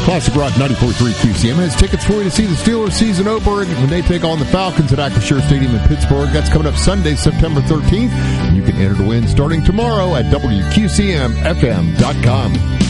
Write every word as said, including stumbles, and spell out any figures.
Classic Rock ninety-four point three Q C M has tickets for you to see the Steelers season opener when they take on the Falcons at Acrisure Stadium in Pittsburgh. That's coming up Sunday, September thirteenth. You can enter to win starting tomorrow at W Q C M F M dot com.